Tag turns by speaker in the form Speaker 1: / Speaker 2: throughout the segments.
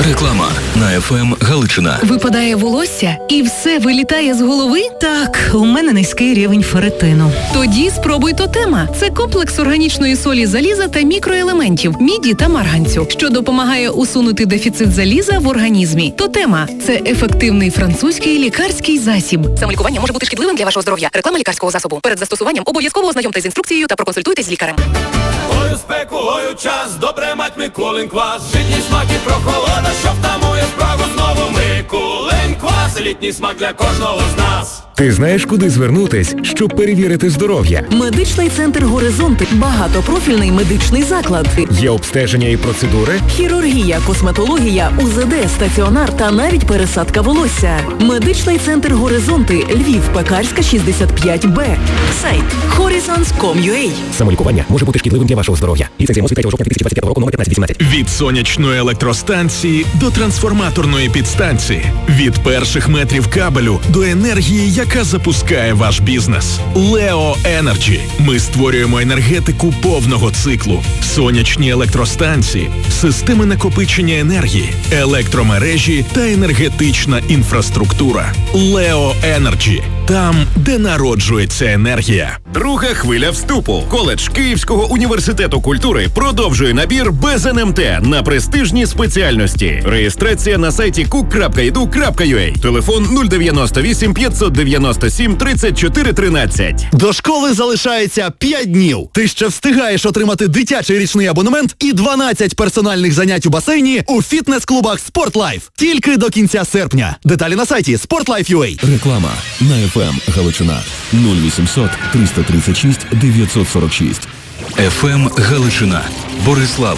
Speaker 1: Реклама на ФМ Галичина.
Speaker 2: Випадає волосся і все вилітає з голови?
Speaker 3: Так, у мене низький рівень ферритину.
Speaker 2: Тоді спробуй Тотема. Це комплекс органічної солі заліза та мікроелементів, міді та марганцю, що допомагає усунути дефіцит заліза в організмі. Тотема – це ефективний французький лікарський засіб.
Speaker 4: Самолікування може бути шкідливим для вашого здоров'я. Реклама лікарського засобу. Перед застосуванням обов'язково ознайомтесь з інструкцією та проконсультуйтесь з лікарем.
Speaker 5: Ой, у спеку, ой, у час, добре мать Микулин квас. Житній смак і прохолода, що втамує спрагу знову Микулин квас. Літній смак для кожного з нас.
Speaker 6: Ти знаєш, куди звернутись, щоб перевірити здоров'я?
Speaker 3: Медичний центр «Горизонти» – багатопрофільний медичний заклад.
Speaker 6: Є обстеження і процедури?
Speaker 3: Хірургія, косметологія, УЗД, стаціонар та навіть пересадка волосся. Медичний центр «Горизонти», Львів, Пекарська, 65Б. Сайт horizons.com.ua.
Speaker 6: Самолікування може бути шкідливим для вашого здоров'я. Ліцензія МОЗ від 3 жовтня 2025 року номер 1518.
Speaker 1: Від сонячної електростанції до трансформаторної підстанції. Від перших метрів кабелю до енергії, яка запускає ваш бізнес. Leo Energy. Ми створюємо енергетику повного циклу. Сонячні електростанції, системи накопичення енергії, електромережі та енергетична інфраструктура. Leo Energy. Там, де народжується енергія.
Speaker 7: Друга хвиля вступу. Коледж Київського університету культури продовжує набір без НМТ на престижні спеціальності. Реєстрація на сайті cook.edu.ua. Телефон 098 597 34 13.
Speaker 8: До школи залишається 5 днів. Ти ще встигаєш отримати дитячий річний абонемент і 12 персональних занять у басейні у фітнес-клубах «Спортлайф». Тільки до кінця серпня. Деталі на сайті sportlife.ua.
Speaker 1: Реклама на ФМ Галичина. 0800 336 946. ФМ Галичина. Борислав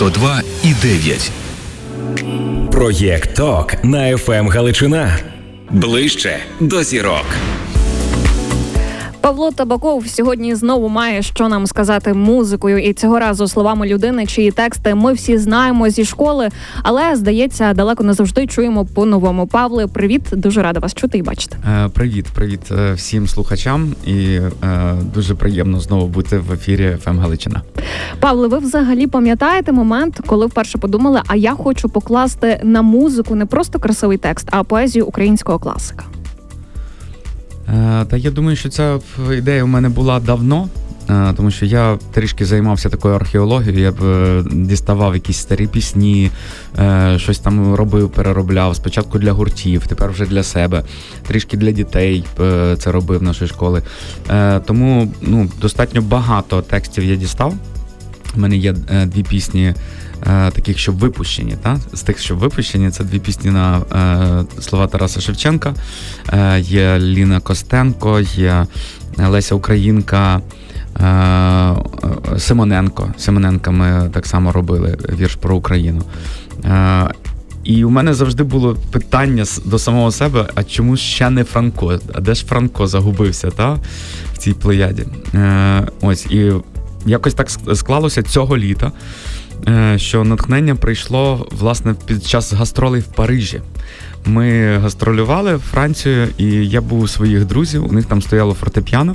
Speaker 1: 102,9.
Speaker 6: Проєкт ТОК на ФМ Галичина.
Speaker 7: Ближче до зірок.
Speaker 9: Павло Табаков сьогодні знову має що нам сказати музикою, і цього разу словами людини, чиї тексти ми всі знаємо зі школи, але, здається, далеко не завжди чуємо по-новому. Павле, привіт, дуже рада вас чути і бачити.
Speaker 10: Привіт всім слухачам, і дуже приємно знову бути в ефірі ФМ Галичина.
Speaker 9: Павле, ви взагалі пам'ятаєте момент, коли вперше подумали, а я хочу покласти на музику не просто красивий текст, а поезію українського класика?
Speaker 10: Та я думаю, що ця ідея у мене була давно, тому що я трішки займався такою археологією, я б діставав якісь старі пісні, щось там робив, переробляв, спочатку для гуртів, тепер вже для себе, трішки для дітей це робив в нашій школі. Тому достатньо багато текстів я дістав. У мене є 2 пісні таких, що випущені. З тих, що випущені, це 2 пісні на слова Тараса Шевченка. Є Ліна Костенко, є Леся Українка, Симоненка ми так само робили вірш про Україну. І у мене завжди було питання до самого себе, а чому ще не Франко? А де ж Франко загубився в цій плеяді? Ось, і якось так склалося цього літа, що натхнення прийшло, власне, під час гастролей в Парижі. Ми гастролювали в Францію, і я був у своїх друзів, у них там стояло фортепіано.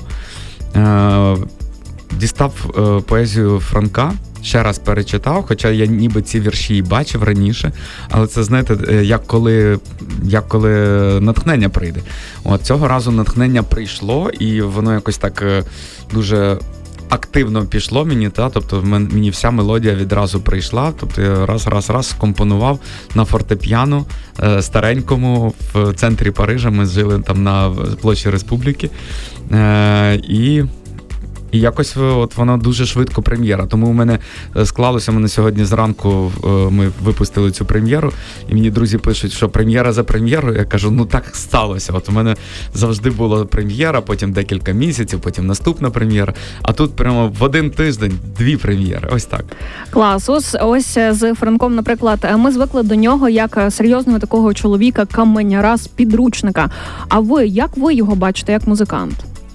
Speaker 10: Дістав поезію Франка, ще раз перечитав, хоча я ніби ці вірші і бачив раніше, але це, знаєте, як коли натхнення прийде. От цього разу натхнення прийшло, і воно якось так дуже активно пішло мені, тобто мені вся мелодія відразу прийшла, тобто я раз скомпонував на фортепіано старенькому в центрі Парижа, ми жили там на площі Республіки, і якось воно дуже швидко прем'єра. Тому у мене склалося, сьогодні зранку ми випустили цю прем'єру, і мені друзі пишуть, що прем'єра за прем'єрою. Я кажу, так сталося. От у мене завжди була прем'єра, потім декілька місяців, потім наступна прем'єра. А тут прямо в один тиждень 2 прем'єри. Ось так.
Speaker 9: Клас. Ось з Франком, наприклад, ми звикли до нього як серйозного такого чоловіка, каменяра з підручника. А ви, як ви його бачите, як музикант?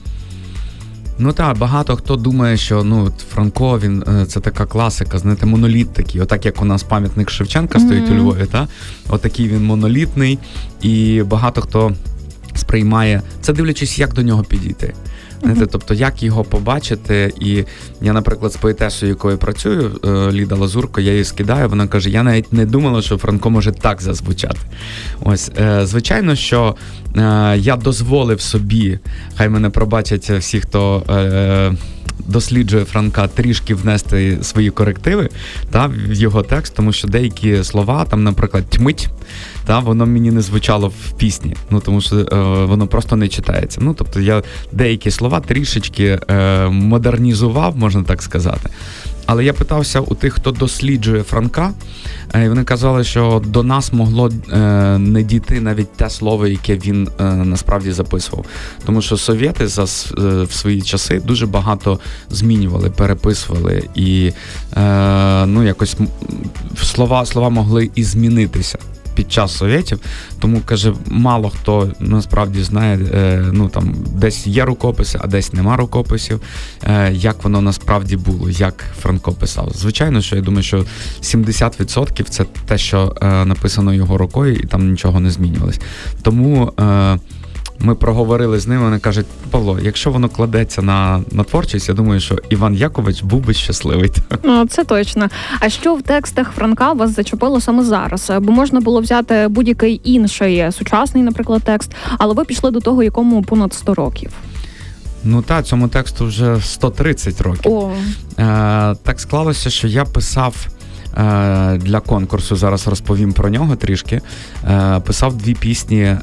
Speaker 10: Багато хто думає, що Франко, він це така класика, знаєте, моноліт такий, отак як у нас пам'ятник Шевченка стоїть у Львові, отакий він монолітний, і багато хто сприймає, це дивлячись, як до нього підійти. Знаєте, тобто, як його побачити, і я, наприклад, з поетесою, якою працюю, Ліда Лазурко, я її скидаю, вона каже, я навіть не думала, що Франко може так зазвучати. Ось, звичайно, що я дозволив собі, хай мене пробачать всі, хто досліджує Франка, трішки внести свої корективи в його текст, тому що деякі слова, там, наприклад, «тьмить», воно мені не звучало в пісні, тому що воно просто не читається. Тобто я деякі слова трішечки модернізував, можна так сказати. Але я питався у тих, хто досліджує Франка, і вони казали, що до нас могло не дійти навіть те слово, яке він насправді записував. Тому що совєти в свої часи дуже багато змінювали, переписували, і якось слова могли і змінитися під час совєтів, тому, каже, мало хто насправді знає, там десь є рукописи, а десь нема рукописів, як воно насправді було, як Франко писав. Звичайно, що я думаю, що 70% це те, що написано його рукою, і там нічого не змінювалось. Тому ми проговорили з ним, вони кажуть, Павло, якщо воно кладеться на творчість, я думаю, що Іван Якович був би щасливий.
Speaker 9: Це точно. А що в текстах Франка вас зачепило саме зараз? Бо можна було взяти будь-який інший сучасний, наприклад, текст, але ви пішли до того, якому понад 100 років.
Speaker 10: Цьому тексту вже 130 років. Так склалося, що я писав для конкурсу, зараз розповім про нього трішки, писав 2 пісні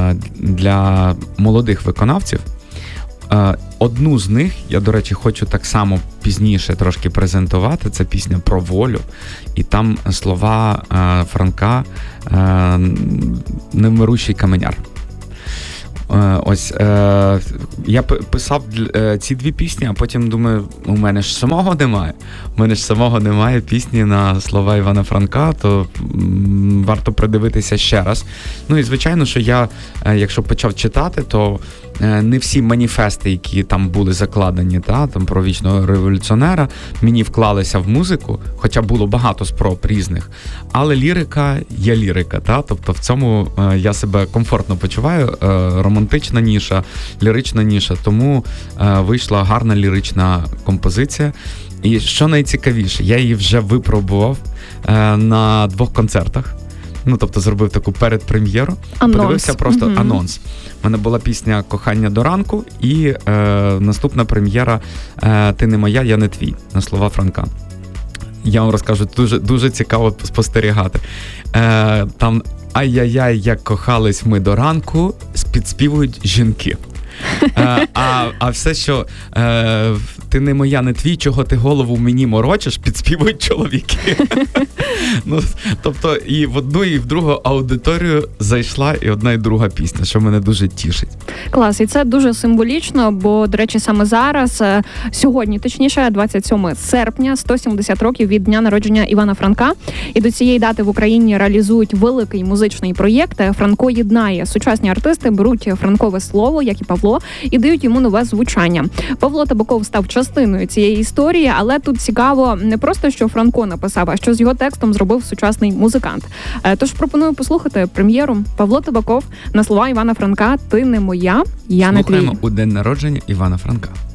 Speaker 10: для молодих виконавців. Одну з них, я, до речі, хочу так само пізніше трошки презентувати, це пісня про волю, і там слова Франка «Невмирущий каменяр». Ось, я писав ці 2 пісні, а потім думаю, у мене ж самого немає пісні на слова Івана Франка, то варто придивитися ще раз. І звичайно, що я, якщо почав читати, то не всі маніфести, які там були закладені, там про вічного революціонера, мені вклалися в музику, хоча було багато спроб різних, але лірика є лірика, тобто в цьому я себе комфортно почуваю, романтична ніша, лірична ніша, тому вийшла гарна лірична композиція. І що найцікавіше, я її вже випробував на 2 концертах. Тобто зробив таку передпрем'єру, подивився просто анонс. У мене була пісня «Кохання до ранку» і наступна прем'єра «Ти не моя, я не твій» на слова Франка. Я вам розкажу, дуже, дуже цікаво спостерігати. Там «Ай-яй-яй, як кохались ми до ранку», підспівують жінки. А все, що «Ти не моя, не твій, чого ти голову мені морочиш», підспівують чоловіки. Тобто і в одну, і в другу аудиторію зайшла і одна, і друга пісня, що мене дуже тішить.
Speaker 9: Клас, і це дуже символічно, бо, до речі, саме зараз, сьогодні, точніше, 27 серпня, 170 років від дня народження Івана Франка. І до цієї дати в Україні реалізують великий музичний проєкт «Франко єднає». Сучасні артисти беруть франкове слово, як і Павло, і дають йому нове звучання. Павло Табаков став частиною цієї історії, але тут цікаво не просто, що Франко написав, а що з його текстом зробив сучасний музикант. Тож пропоную послухати прем'єру. Павло Табаков на слова Івана Франка «Ти не моя, я не твій».
Speaker 10: Слухаємо у день народження Івана Франка.